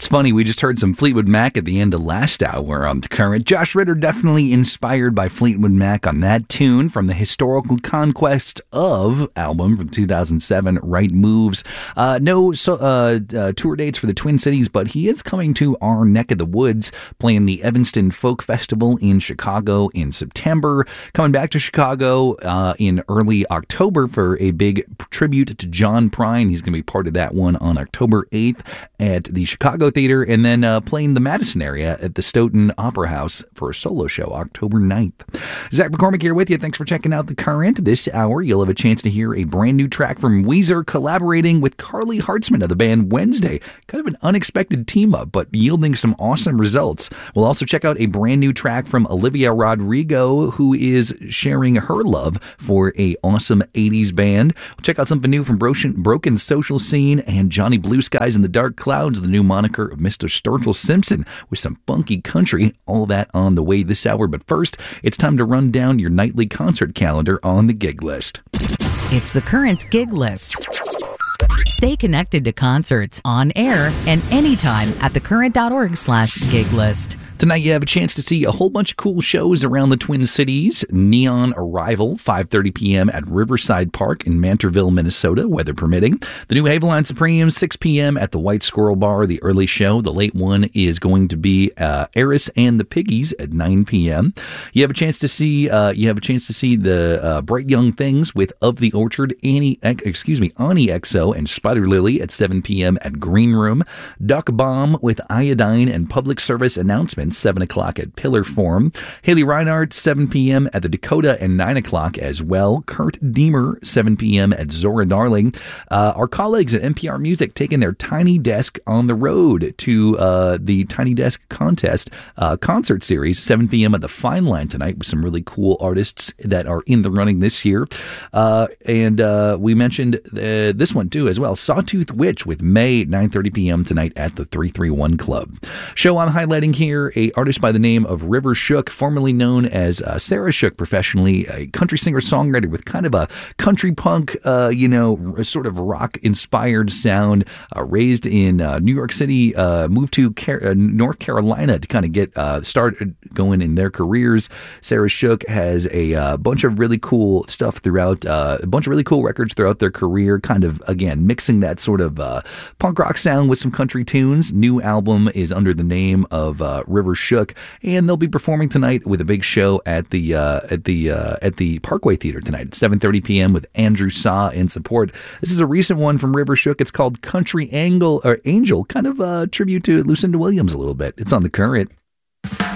It's funny, we just heard some Fleetwood Mac at the end of last hour on The Current. Josh Ritter definitely inspired by Fleetwood Mac on that tune from the Historical Conquest of album from 2007, Right Moves. No tour dates for the Twin Cities, but he is coming to our neck of the woods, playing the Evanston Folk Festival in Chicago in September. Coming back to Chicago in early October for a big tribute to John Prine. He's going to be part of that one on October 8th at the Chicago Theater, and then playing the Madison area at the Stoughton Opera House for a solo show October 9th. Zach McCormick here with you. Thanks for checking out The Current. This hour, you'll have a chance to hear a brand new track from Weezer collaborating with Carly Hartzman of the band Wednesday. Kind of an unexpected team-up, but yielding some awesome results. We'll also check out a brand new track from Olivia Rodrigo, who is sharing her love for a awesome 80s band. We'll check out something new from Broken Social Scene and Johnny Blue Skies in the Dark Clouds, the new moniker of Mr. Sturgill Simpson, with some funky country. All that on the way this hour. But first, it's time to run down your nightly concert calendar on the gig list. It's The Current's gig list. Stay connected to concerts on air and anytime at thecurrent.org/gig list. Tonight you have a chance to see a whole bunch of cool shows around the Twin Cities. Neon Arrival, 5:30 p.m. at Riverside Park in Mantorville, Minnesota, weather permitting. The new Haveline Supremes, 6 p.m. at the White Squirrel Bar, the early show. The late one is going to be Eris and the Piggies at 9 p.m. You have a chance to see the Bright Young Things with Of the Orchard, Ani XO and Spider Lily at 7 p.m. at Green Room. Duck Bomb with Iodine and Public Service Announcements, 7 o'clock at Pillar Forum. Haley Reinhardt, 7 p.m. at the Dakota and 9 o'clock as well. Kurt Deemer, 7 p.m. at Zora Darling. Our colleagues at NPR Music taking their Tiny Desk on the road to the Tiny Desk Contest concert series, 7 p.m. at the Fine Line tonight with some really cool artists that are in the running this year. And we mentioned this one too as well, Sawtooth Witch with May, 9:30 p.m. tonight at the 331 Club. Show I'm highlighting here a artist by the name of River Shook, formerly known as Sarah Shook professionally, a country singer-songwriter with kind of a country punk, sort of rock-inspired sound, raised in New York City, moved to North Carolina to kind of get started going in their careers. Sarah Shook has a bunch of really cool stuff throughout, a bunch of really cool records throughout their career, kind of, again, mixing that sort of punk rock sound with some country tunes. New album is under the name of River Shook, and they'll be performing tonight with a big show at the Parkway Theater tonight at 7:30 p.m. with Andrew Saw in support. This is a recent one from River Shook. It's called Country Angel, kind of a tribute to Lucinda Williams a little bit. It's on The Current.